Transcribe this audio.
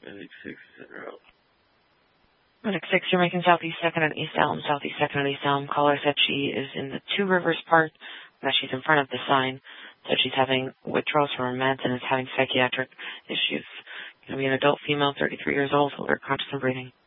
Medic 6 is en route. Medic 6, you're making Southeast 2nd and East Elm. Southeast 2nd and East Elm. Caller said she is in the Two Rivers part, that she's in front of the sign, said she's having withdrawals from her meds and is having psychiatric issues. Going to be an adult female, 33 years old, alert, conscious and breathing.